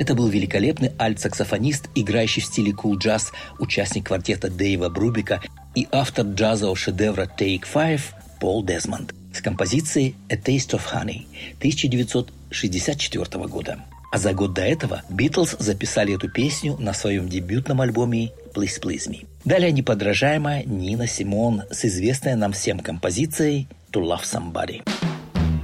Это был великолепный альт-саксофонист, играющий в стиле кул-джаз, участник квартета Дэйва Брубика и автор джазового шедевра «Take Five» Пол Дезмонд с композицией «A Taste of Honey» 1964 года. А за год до этого Битлз записали эту песню на своем дебютном альбоме «Please Please Me». Далее неподражаемая Нина Симон с известной нам всем композицией «To Love Somebody».